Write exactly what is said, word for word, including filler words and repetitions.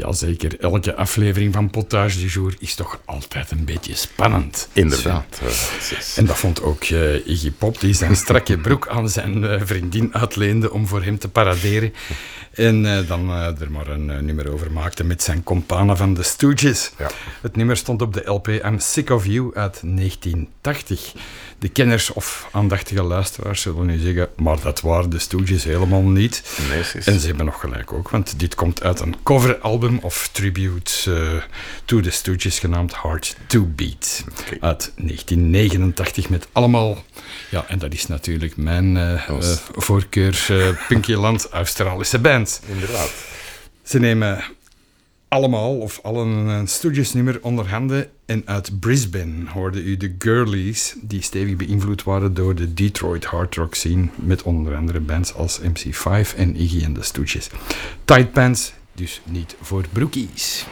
Jazeker, elke aflevering van Potage du Jour is toch altijd een beetje spannend. Inderdaad. Uh, en dat vond ook uh, Iggy Pop, die zijn strakke broek aan zijn uh, vriendin uitleende om voor hem te paraderen. En uh, dan uh, er maar een uh, nummer over maakte met zijn companen van de Stooges. Ja. Het nummer stond op de L P I'm Sick of You uit negentien tachtig. De kenners of aandachtige luisteraars zullen nu zeggen, maar dat waren de Stooges helemaal niet. Nee, sis. En ze hebben nog gelijk ook, want dit komt uit een coveralbum of tribute uh, to the Stooges genaamd Hard to Beat. Okay. Uit negentien negenentachtig met allemaal, ja, en dat is natuurlijk mijn uh, uh, voorkeur, uh, Punkyland, Australische band. Inderdaad. Ze nemen allemaal, of allen een Stooges nummer onder handen. En uit Brisbane hoorde u de Girlies, die stevig beïnvloed waren door de Detroit hard rock scene, met onder andere bands als M C vijf en Iggy en de Stooges. Tight pants, dus niet voor broekies.